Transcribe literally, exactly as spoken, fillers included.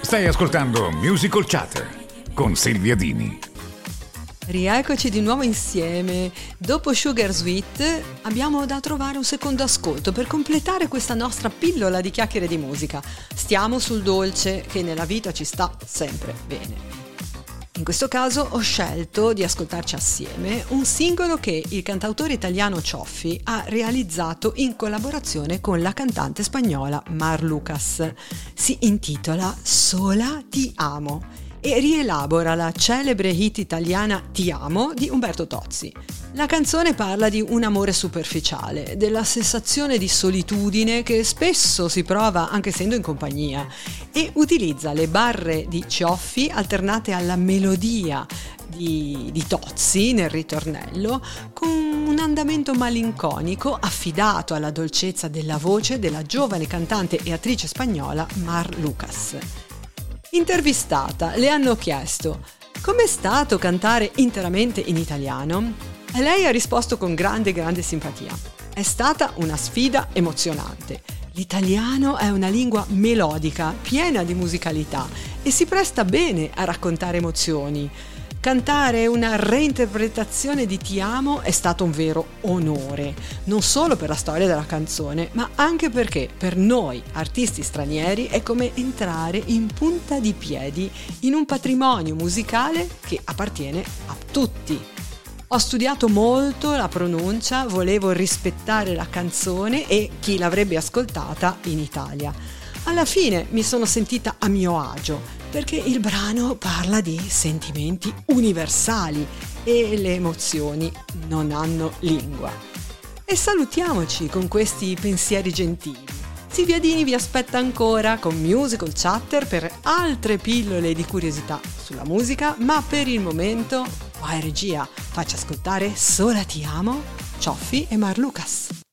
Stai ascoltando Musical Chatter con Silvia Dini. Rieccoci di nuovo insieme. Dopo Sugar Sweet abbiamo da trovare un secondo ascolto per completare questa nostra pillola di chiacchiere di musica. Stiamo sul dolce, che nella vita ci sta sempre bene. In questo caso ho scelto di ascoltarci assieme un singolo che il cantautore italiano Cioffi ha realizzato in collaborazione con la cantante spagnola Mar Lucas. Si intitola Sola ti amo e rielabora la celebre hit italiana Ti amo di Umberto Tozzi. La canzone parla di un amore superficiale, della sensazione di solitudine che spesso si prova anche essendo in compagnia, e utilizza le barre di Cioffi alternate alla melodia di, di Tozzi nel ritornello, con un andamento malinconico affidato alla dolcezza della voce della giovane cantante e attrice spagnola Mar Lucas. Intervistata, le hanno chiesto: com'è stato cantare interamente in italiano? E lei ha risposto con grande grande simpatia: è stata una sfida emozionante. L'italiano è una lingua melodica, piena di musicalità e si presta bene a raccontare emozioni. Cantare una reinterpretazione di Ti amo è stato un vero onore, non solo per la storia della canzone, ma anche perché per noi artisti stranieri è come entrare in punta di piedi in un patrimonio musicale che appartiene a tutti. Ho studiato molto la pronuncia, volevo rispettare la canzone e chi l'avrebbe ascoltata in Italia. Alla fine mi sono sentita a mio agio, perché il brano parla di sentimenti universali e le emozioni non hanno lingua. E salutiamoci con questi pensieri gentili. Silvia Dini vi aspetta ancora con Musical Chatter per altre pillole di curiosità sulla musica, ma per il momento, vai regia, faccia ascoltare Sola ti amo, Cioffi e Mar Lucas.